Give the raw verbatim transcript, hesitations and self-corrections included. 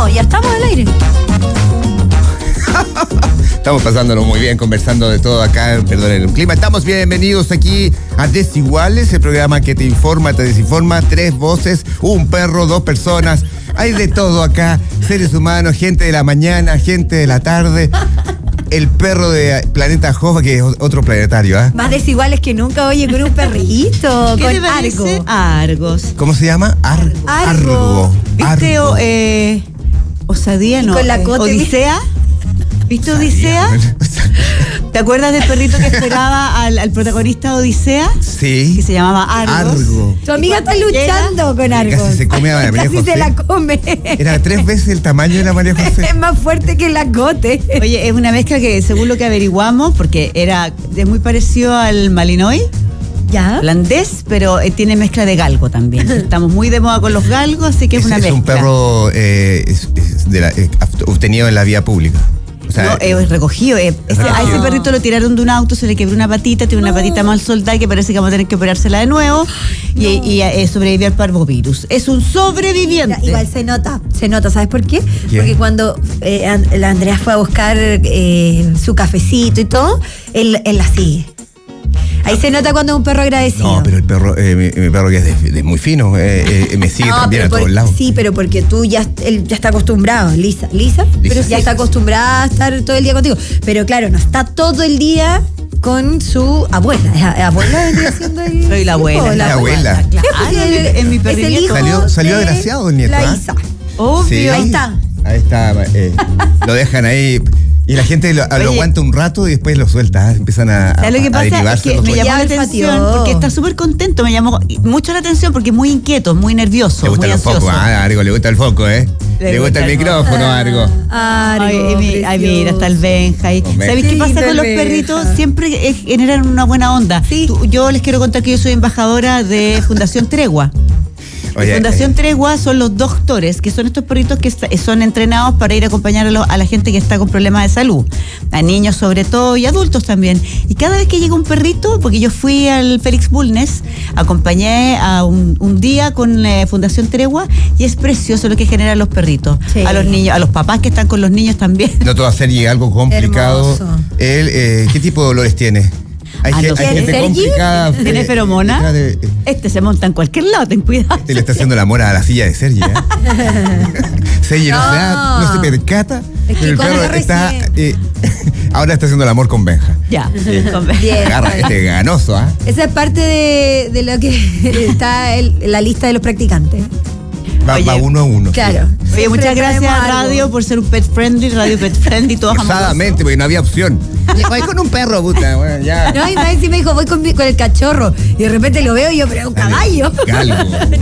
No, ya estamos al aire. Estamos pasándolo muy bien, conversando de todo acá, perdón, el clima. Estamos bienvenidos aquí a Desiguales, el programa que te informa, te desinforma. Tres voces, un perro, dos personas. Hay de todo acá, seres humanos, gente de la mañana, gente de la tarde. El perro de Planeta Jova, que es otro planetario, ¿ah? ¿eh? Más desiguales que nunca, oye, con un perrito, ¿Qué con te parece? Argo. Argos. ¿Cómo se llama? Ar Argo. ¿Viste o, eh, Osadía, no? con la eh, cote, Odisea. ¿Viste Odisea? ¿Te acuerdas del perrito que esperaba al, al protagonista de Odisea? Sí. Que se llamaba Argos. Argo. Tu amiga está luchando con Argo. Casi se come a la María Casi José. se la come. Era tres veces el tamaño de la María José. Es más fuerte que la cote. Oye, es una mezcla que, según lo que averiguamos, porque era es muy parecido al Malinois, ¿Ya? holandés, pero eh, tiene mezcla de galgo también. Estamos muy de moda con los galgos, así que es, Es, una es mezcla. un perro eh, es, es de la, eh, obtenido en la vía pública. O sea, No, es recogido. eh, ese- recogido. A ese perrito lo tiraron de un auto, se le quebró una patita, tiene una patita mal soldada que parece que vamos a tener que operársela de nuevo. Y, y, eh, sobrevivió al parvovirus. Es un sobreviviente. Ya, igual se nota, se nota, ¿sabes por qué? ¿Quién? Porque cuando eh, And- la Andrea fue a buscar eh, su cafecito y todo, él, él la sigue. Ahí se nota cuando es un perro agradecido. no, pero el perro, eh, mi, mi perro que es de, de muy fino, eh, eh, me sigue No, también pero a por- todos lados. Sí, pero porque tú ya, él ya está acostumbrado, Lisa. Lisa, pero sí. ya está acostumbrada a estar todo el día contigo. Pero claro, no está todo el día con su abuela. ¿Es abuela vendría siendo el... Soy la abuela. Sí, La abuela. Claro, Sí, pues, en mi- en mi es el perrinieto. hijo Salió- salió de agraciado el nieto, La ¿ah? Isa. Obvio. Sí. Ahí está. Ahí está, eh, lo dejan ahí y la gente lo, lo Oye. aguanta un rato y después lo suelta, ¿eh? empiezan a, a, ¿Sabes lo que a pasa? Es derivarse que los me sueños. llamó la Ya atención olfateó. porque está súper contento, me llamó mucho la atención porque es muy inquieto, muy nervioso, Le gustan muy los ansioso. focos, ah, a Argo le gusta el foco, ¿eh? Le, Le gusta, gusta el el micrófono, Argo. Argo, Ay, y mi- ay, mira, está el Benja ahí. Con Benja. ¿Sabes Qué qué pasa lindo con el los Benja. perritos? Siempre eh, generan una buena onda. Sí. Tú- yo les quiero contar que yo soy embajadora de Fundación Tregua. Oye, Fundación eh, Tregua son los doctores, que son estos perritos que est- son entrenados para ir a acompañar a, lo- a la gente que está con problemas de salud, a niños sobre todo y adultos también. Y cada vez que llega un perrito, porque yo fui al Félix Bulnes, acompañé a un, un día con eh, Fundación Tregua y es precioso lo que generan los perritos. Sí. A los niños, a los papás que están con los niños también. no te va a hacer llegar algo complicado. Hermoso. Él, eh, ¿qué tipo de dolores tiene? Hay, Ah, ge- no hay sé. gente ¿Sergi? complicada. ¿Tiene eh, feromona? detrás de- eh, Este se monta en cualquier lado, ten cuidado. Este le está haciendo el amor a la silla de Sergi, ¿eh? Sergi no, No. se da, no se percata. Es que pero el cuando perro lo está. recibe- eh, ahora está haciendo el amor con Benja. Ya, con- Bien. Agarra este ganoso, ¿ah? Esa es parte de, de lo que está el- la lista de los practicantes. Va, Oye, va uno a uno. Claro. Oye, Siempre muchas gracias traemos algo. Radio por ser un pet friendly, Radio Pet Friendly, todos amorosos. Forzadamente, porque no había opción. Voy con un perro, puta. Bueno, ya. No, y más encima dijo, voy con, mi- con el cachorro. Y de repente lo veo y yo, pero es un caballo. Galgo. Pero